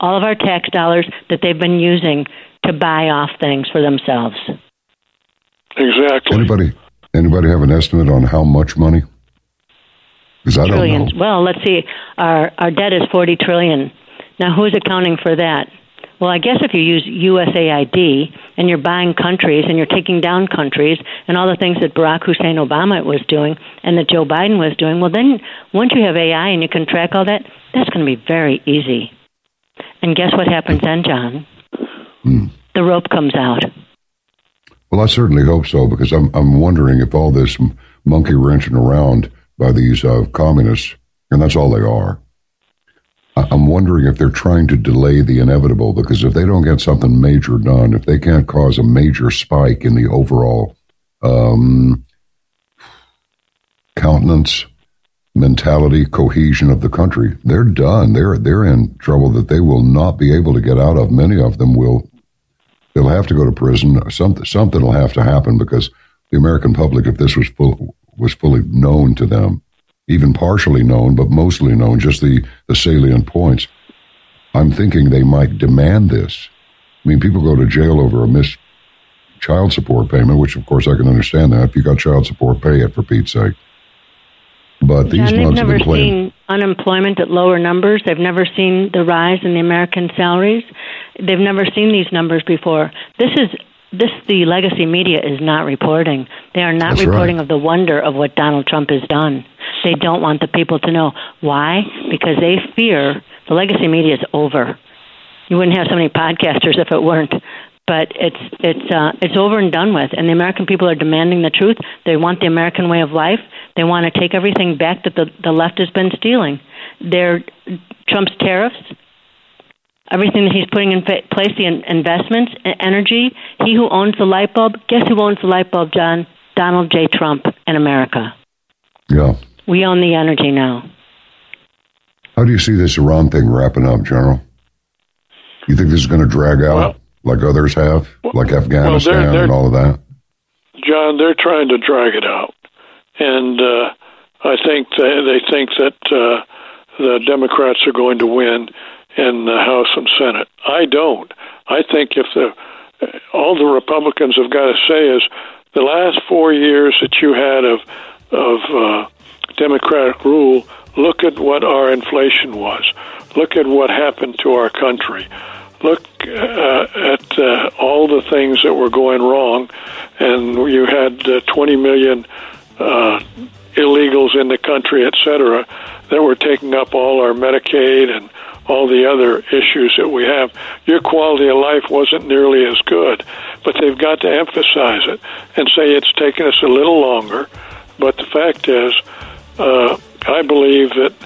all of our tax dollars that they've been using to buy off things for themselves. Exactly. Anybody have an estimate on how much money? Because I Trillions. don't know. Well, let's see. Our debt is $40 trillion. Now, who's accounting for that? Well, I guess if you use USAID and you're buying countries and you're taking down countries and all the things that Barack Hussein Obama was doing and that Joe Biden was doing, well, then once you have AI and you can track all that, that's going to be very easy. And guess what happens then, John? The rope comes out. Well, I certainly hope so, because I'm wondering if all this monkey wrenching around by these communists, and that's all they are, I'm wondering if they're trying to delay the inevitable, because if they don't get something major done, if they can't cause a major spike in the overall countenance, mentality, cohesion of the country, they're done. They're in trouble that they will not be able to get out of. Many of them they'll have to go to prison. Something will have to happen, because the American public, if this was fully known to them, even partially known, but mostly known, just the salient points, I'm thinking they might demand this. I mean, people go to jail over a missed child support payment, which, of course, I can understand that. If you got child support, pay it, for Pete's sake. But these ones have been never seen unemployment at lower numbers. They've never seen the rise in the American salaries. They've never seen these numbers before. The legacy media is not reporting. They are not reporting of the wonder of what Donald Trump has done. They don't want the people to know. Why? Because they fear the legacy media is over. You wouldn't have so many podcasters if it weren't. But it's over and done with. And the American people are demanding the truth. They want the American way of life. They want to take everything back that the left has been stealing. Trump's tariffs, everything that he's putting in place, the investments, energy. He who owns the light bulb, guess who owns the light bulb, John? Donald J. Trump in America. Yeah. We own the energy now. How do you see this Iran thing wrapping up, General? You think this is going to drag out like others have, like Afghanistan and all of that? John, they're trying to drag it out. And I think they think that the Democrats are going to win in the House and Senate. I don't. I think if all the Republicans have got to say is the last 4 years that you had of Democratic rule, look at what our inflation was. Look at what happened to our country. Look at all the things that were going wrong, and you had 20 million illegals in the country, et cetera, that were taking up all our Medicaid and all the other issues that we have. Your quality of life wasn't nearly as good, but they've got to emphasize it and say it's taken us a little longer. But the fact is, I believe that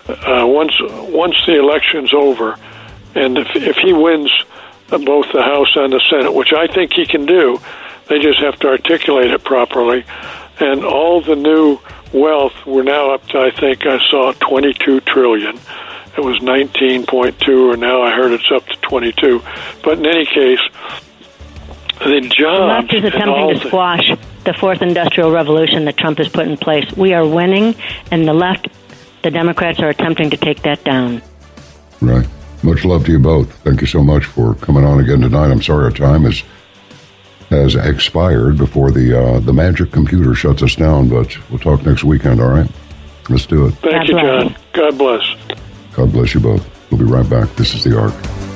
once the election's over, and if he wins both the House and the Senate, which I think he can do, they just have to articulate it properly. And all the new wealth, we're now up to, I think I saw 22 trillion. It was 19.2, or now I heard it's up to 22. But in any case, the jobs... The left is attempting to squash the fourth industrial revolution that Trump has put in place. We are winning, and the left, the Democrats, are attempting to take that down. Right. Much love to you both. Thank you so much for coming on again tonight. I'm sorry our time has expired before the magic computer shuts us down, but we'll talk next weekend, all right? Let's do it. Thank you, John. God bless. God bless you both. We'll be right back. This is The Arc.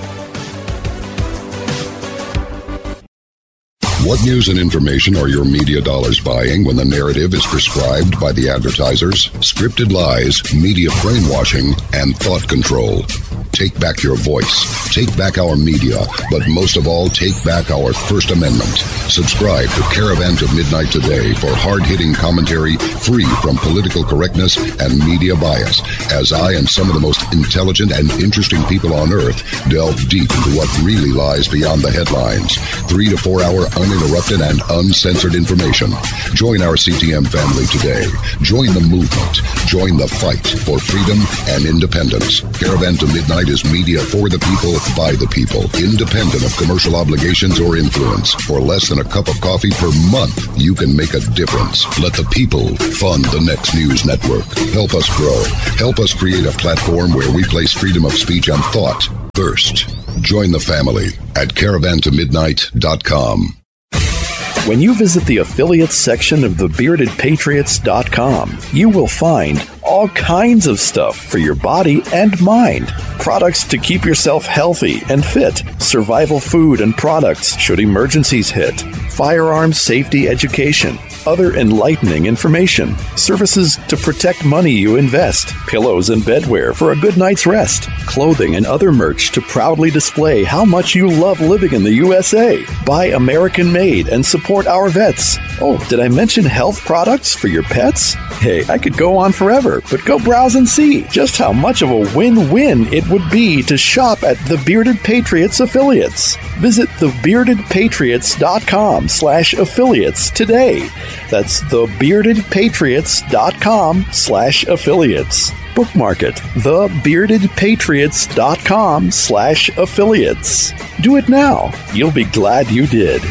What news and information are your media dollars buying when the narrative is prescribed by the advertisers? Scripted lies, media brainwashing, and thought control. Take back your voice. Take back our media. But most of all, take back our First Amendment. Subscribe to Caravan to Midnight today for hard-hitting commentary free from political correctness and media bias, as I and some of the most intelligent and interesting people on Earth delve deep into what really lies beyond the headlines. 3 to 4 hour uninterrupted and uncensored information. Join our CTM family today. Join the movement. Join the fight for freedom and independence. Caravan to Midnight is media for the people, by the people, independent of commercial obligations or influence. For less than a cup of coffee per month, you can make a difference. Let the people fund the next news network. Help us grow. Help us create a platform where we place freedom of speech and thought first. Join the family at caravantomidnight.com. When you visit the affiliates section of thebeardedpatriots.com, you will find all kinds of stuff for your body and mind. Products to keep yourself healthy and fit, survival food and products should emergencies hit, firearms safety education, other enlightening information, services to protect money you invest, pillows and bedwear for a good night's rest, clothing and other merch to proudly display how much you love living in the USA. Buy American made and support our vets. Oh, did I mention health products for your pets? Hey, I could go on forever, but go browse and see just how much of a win-win it would be to shop at the Bearded Patriots affiliates. Visit thebeardedpatriots.com/affiliates today. That's thebeardedpatriots.com/affiliates. Bookmark it, thebeardedpatriots.com/affiliates. Do it now. You'll be glad you did.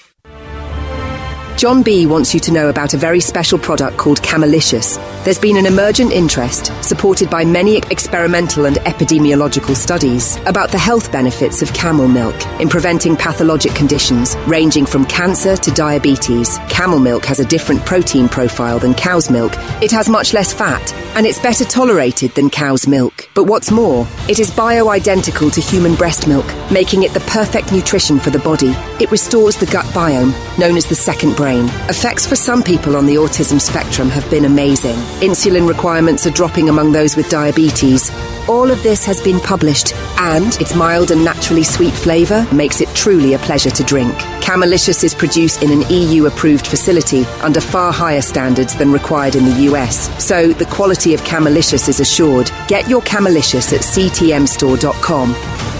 John B. wants you to know about a very special product called Camelicious. There's been an emergent interest, supported by many experimental and epidemiological studies, about the health benefits of camel milk in preventing pathologic conditions ranging from cancer to diabetes. Camel milk has a different protein profile than cow's milk. It has much less fat, and it's better tolerated than cow's milk. But what's more, it is bioidentical to human breast milk, making it the perfect nutrition for the body. It restores the gut biome, known as the second brain. Effects for some people on the autism spectrum have been amazing. Insulin requirements are dropping among those with diabetes. All of this has been published, and its mild and naturally sweet flavour makes it truly a pleasure to drink. Camelicious is produced in an EU-approved facility under far higher standards than required in the US, so the quality of Camelicious is assured. Get your Camelicious at ctmstore.com.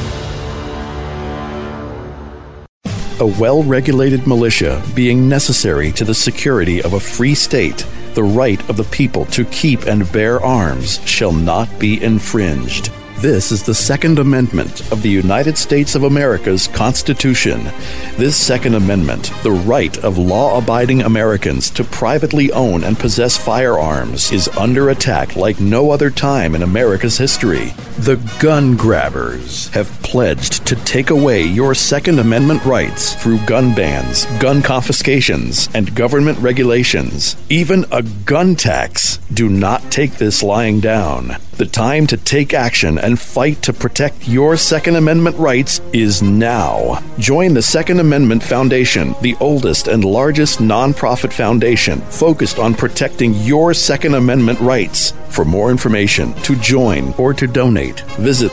A well-regulated militia being necessary to the security of a free state, the right of the people to keep and bear arms shall not be infringed. This is the Second Amendment of the United States of America's Constitution. This Second Amendment, the right of law-abiding Americans to privately own and possess firearms, is under attack like no other time in America's history. The gun grabbers have pledged to take away your Second Amendment rights through gun bans, gun confiscations, and government regulations. Even a gun tax. Do not take this lying down. The time to take action and fight to protect your Second Amendment rights is now. Join the Second Amendment Foundation, the oldest and largest nonprofit foundation focused on protecting your Second Amendment rights. For more information, to join or to donate, visit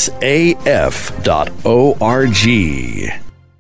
saf.org.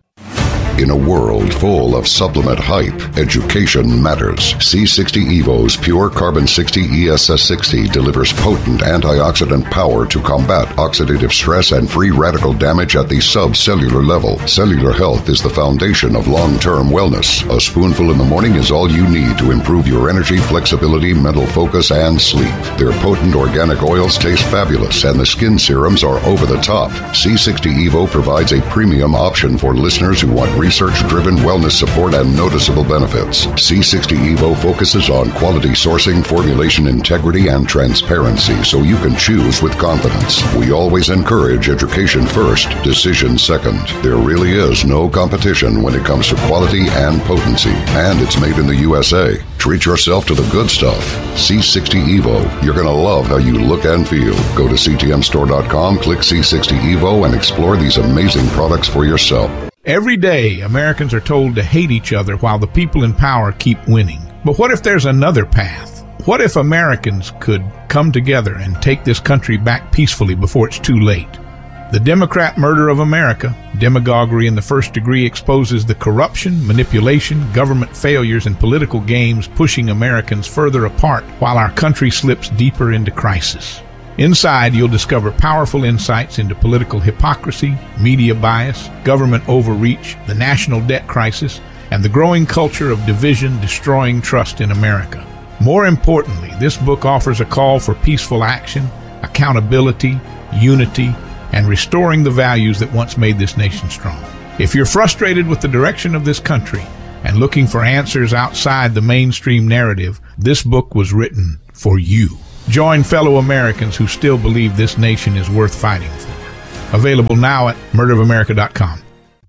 In a world full of supplement hype, education matters. C60 Evo's Pure Carbon 60 ESS60 delivers potent antioxidant power to combat oxidative stress and free radical damage at the subcellular level. Cellular health is the foundation of long-term wellness. A spoonful in the morning is all you need to improve your energy, flexibility, mental focus, and sleep. Their potent organic oils taste fabulous, and the skin serums are over the top. C60 Evo provides a premium option for listeners who want research-driven wellness support and noticeable benefits. C60 Evo focuses on quality sourcing, formulation integrity, and transparency, so you can choose with confidence. We always encourage education first, decision second. There really is no competition when it comes to quality and potency, and it's made in the USA. Treat yourself to the good stuff. C60 Evo. You're going to love how you look and feel. Go to ctmstore.com, click C60 Evo, and explore these amazing products for yourself. Every day, Americans are told to hate each other while the people in power keep winning. But what if there's another path? What if Americans could come together and take this country back peacefully before it's too late? The Democrat murder of America, demagoguery in the first degree, exposes the corruption, manipulation, government failures, and political games pushing Americans further apart while our country slips deeper into crisis. Inside, you'll discover powerful insights into political hypocrisy, media bias, government overreach, the national debt crisis, and the growing culture of division destroying trust in America. More importantly, this book offers a call for peaceful action, accountability, unity, and restoring the values that once made this nation strong. If you're frustrated with the direction of this country and looking for answers outside the mainstream narrative, this book was written for you. Join fellow Americans who still believe this nation is worth fighting for. Available now at murderofamerica.com.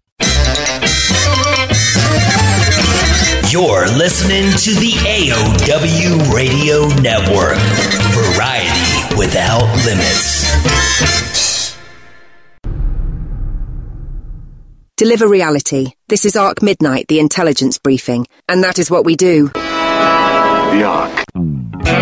You're listening to the AOW Radio Network. Variety without limits. Deliver reality. This is ARC Midnight, the intelligence briefing. And that is what we do. The ARC.